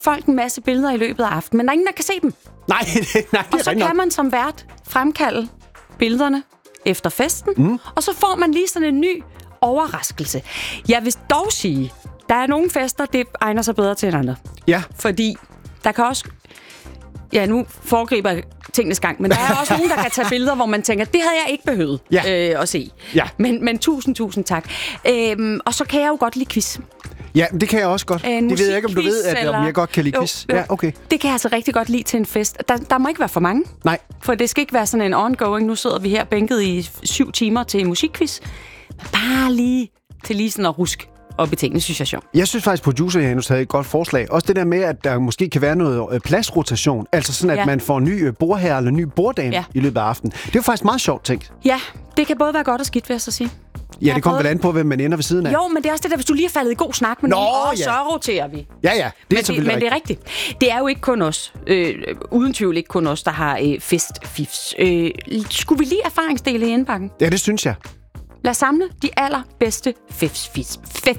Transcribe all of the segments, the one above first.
folk en masse billeder i løbet af aftenen, men der er ingen, der kan se dem. Nej, Og så kan man som vært fremkalde billederne efter festen, og så får man lige sådan en ny overraskelse. Jeg vil dog sige, der er nogle fester, det egner sig bedre til end andre. Ja. Fordi der kan også... Ja, nu foregriber jeg tingenes gang, men der er også nogen, der kan tage billeder, hvor man tænker, det havde jeg ikke behøvet at se. Ja. Men tusind tak. Og så kan jeg jo godt lide quiz. Ja, det kan jeg også godt. Det ved jeg ikke, om du ved, at jeg godt kan lide quiz. Jo. Ja, okay. Det kan jeg altså rigtig godt lide til en fest. Der må ikke være for mange. Nej. For det skal ikke være sådan en ongoing. Nu sidder vi her bænket i 7 timer til musikquiz. Men bare lige sådan at ruske op i tingene, synes jeg er sjovt. Jeg synes faktisk, producer Janus havde et godt forslag. Også det der med, at der måske kan være noget pladsrotation. Altså sådan, at man får ny bordherre eller ny borddame i løbet af aftenen. Det er jo faktisk meget sjovt tænkt. Ja, det kan både være godt og skidt, vil jeg så sige. Ja, det kommer vel an på, hvem man ender ved siden af. Jo, men det er også det der, hvis du lige har faldet i god snak med nogen, så roterer vi. Ja, det er selvfølgelig men det er rigtigt. Det er jo ikke kun os, uden tvivl ikke kun os, der har festfifs. Skulle vi lige erfaringsdele i indbakken? Ja, det synes jeg. Lad os samle de allerbedste festfifs. Det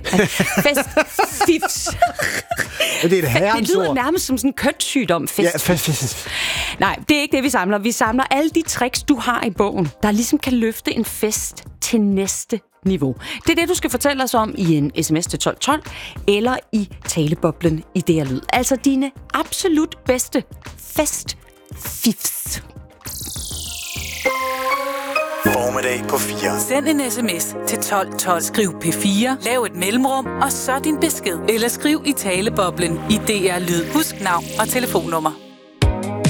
er et herrens Det lyder ord. nærmest som sådan en kønssygdom. Fest. Nej, det er ikke det, vi samler. Vi samler alle de tricks, du har i bogen, der ligesom kan løfte en fest til næste niveau. Det er det, du skal fortælle os om i en sms til 1212, eller i taleboblen i det her lyd. Altså dine absolut bedste festfifs. Formiddag på 4. Send en sms til 1212. Skriv P4, lav et mellemrum, og så din besked. Eller skriv i taleboblen i DR Lyd. Husk navn og telefonnummer.